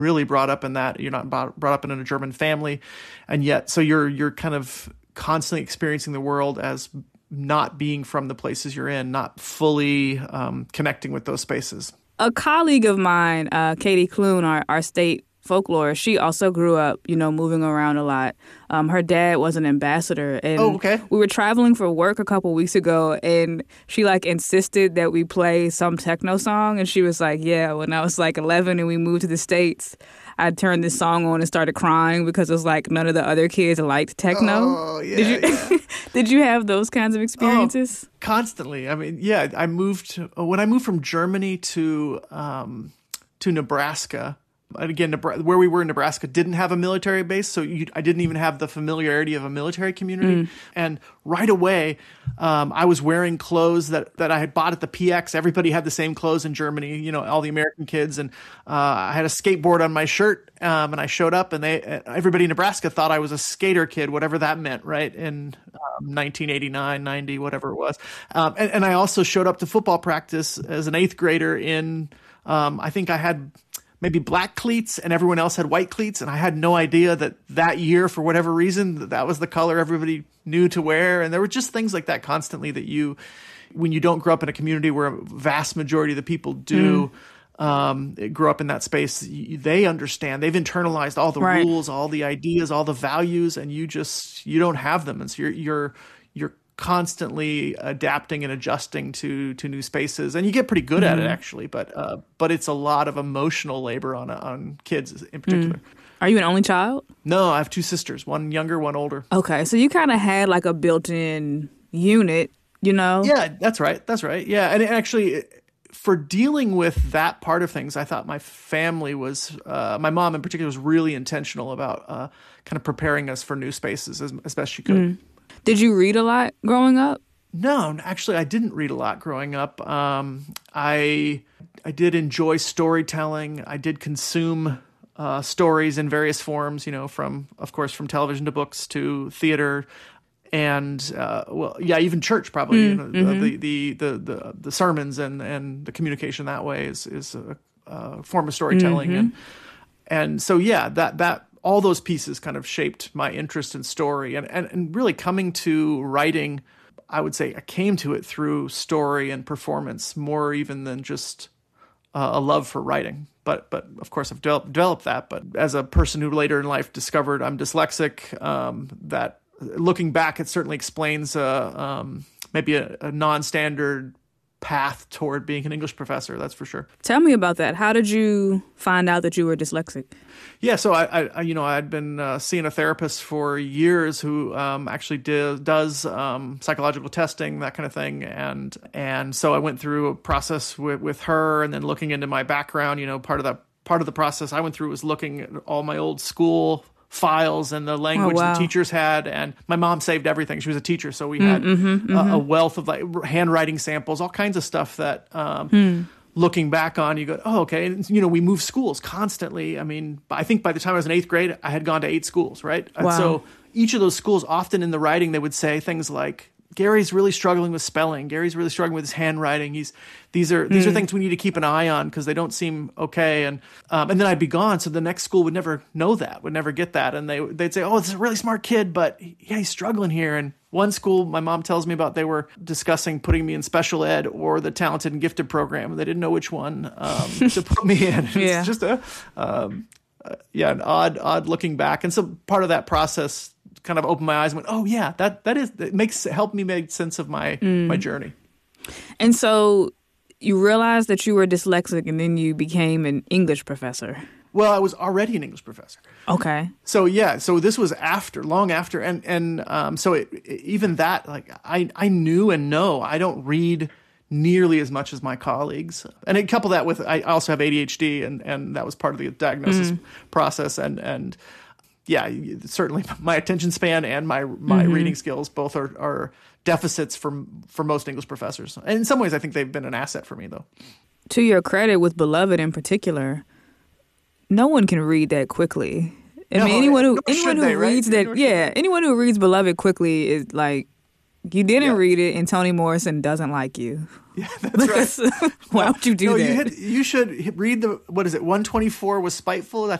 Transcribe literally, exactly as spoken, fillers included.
really brought up in that. You're not brought up in a German family. And yet, so you're you're kind of constantly experiencing the world as not being from the places you're in, not fully um, connecting with those spaces. A colleague of mine, uh, Katie Clune, our, our state folklore, she also grew up, you know, moving around a lot. Um, her dad was an ambassador. And oh, okay. we were traveling for work a couple weeks ago, and she, like, insisted that we play some techno song. And she was like, yeah, when I was, like, eleven and we moved to the States, I turned this song on and started crying because it was like none of the other kids liked techno. Oh, yeah, Did you, yeah. Did you have those kinds of experiences? Oh, constantly. I mean, yeah, I moved, when I moved from Germany to um, to Nebraska, and again, where we were in Nebraska didn't have a military base, so you, I didn't even have the familiarity of a military community. Mm. And right away, um, I was wearing clothes that, that I had bought at the P X. Everybody had the same clothes in Germany, you know, all the American kids. And uh, I had a skateboard on my shirt, um, and I showed up, and they everybody in Nebraska thought I was a skater kid, whatever that meant, right, in um, nineteen eighty-nine, ninety, whatever it was. Um, and, and I also showed up to football practice as an eighth grader in, um, I think I had maybe black cleats and everyone else had white cleats. And I had no idea that that year, for whatever reason, that was the color everybody knew to wear. And there were just things like that constantly that you, when you don't grow up in a community where a vast majority of the people do mm. um, grow up in that space, you, they understand. They've internalized all the right. rules, all the ideas, all the values, and you just, you don't have them. And so you're, you're, you're constantly adapting and adjusting to to new spaces, and you get pretty good mm-hmm. at it actually. But uh, but it's a lot of emotional labor on on kids in particular. Mm. Are you an only child? No, I have two sisters, one younger, one older. Okay, so you kind of had like a built-in unit, you know? Yeah, that's right. That's right. Yeah, and actually, for dealing with that part of things, I thought my family was, uh, my mom in particular, was really intentional about uh, kind of preparing us for new spaces as, as best she could. Mm. Did you read a lot growing up? No, actually, I didn't read a lot growing up. Um, I I did enjoy storytelling. I did consume uh, stories in various forms, you know, from, of course, from television to books to theater, and uh, well, yeah, even church probably. Mm, you know, mm-hmm. the, the the the the sermons and and the communication that way is is a, a form of storytelling, mm-hmm. and and so yeah, that that. all those pieces kind of shaped my interest in story, and, and, and really coming to writing, I would say I came to it through story and performance more even than just uh, a love for writing. But, but of course I've de- developed that. But as a person who later in life discovered I'm dyslexic, um, that looking back, it certainly explains uh, um, maybe a, a non-standard path toward being an English professor, that's for sure. Tell me about that. How did you find out that you were dyslexic? Yeah, so I, I you know, I'd been uh, seeing a therapist for years who um, actually did, does um, psychological testing, that kind of thing, and and so I went through a process with, with her, and then looking into my background. You know, part of that part of the process I went through was looking at all my old school files and the language oh, wow. the teachers had, and my mom saved everything. She was a teacher, so we had mm-hmm, mm-hmm. A, a wealth of like handwriting samples, all kinds of stuff that um, hmm. looking back on, you go, oh, okay. And, you know, we moved schools constantly. I mean, I think by the time I was in eighth grade, I had gone to eight schools, right? Wow. And so each of those schools, often in the writing, they would say things like, Gary's really struggling with spelling. Gary's really struggling with his handwriting. He's these are these mm. are things we need to keep an eye on because they don't seem okay. And um, and then I'd be gone, so the next school would never know that, would never get that, and they they'd say, oh, this is a really smart kid, but yeah, he's struggling here. And one school, my mom tells me about, they were discussing putting me in special ed or the talented and gifted program, and they didn't know which one um, to put me in. It's yeah. just a um, uh, yeah, an odd odd looking back, and so part of that process kind of opened my eyes and went, oh yeah, that that is it makes helped me make sense of my mm. my journey. And so you realized that you were dyslexic, and then you became an English professor. Well, I was already an English professor. Okay. So yeah, so this was after, long after, and and um, so it, it, even that, like I I knew and know I don't read nearly as much as my colleagues, and I couple that with I also have A D H D, and and that was part of the diagnosis mm. process, and and. Yeah, certainly my attention span and my my mm-hmm. reading skills both are, are deficits for for most English professors. And in some ways, I think they've been an asset for me, though. To your credit, with Beloved in particular, no one can read that quickly. I no, mean, anyone who no anyone who they, reads right? that, yeah, anyone who reads Beloved quickly is like You didn't Yeah. read it, and Toni Morrison doesn't like you. Yeah, that's right. Why would you do no, that? You, had, you should read the, what is it, one twenty-four was spiteful? I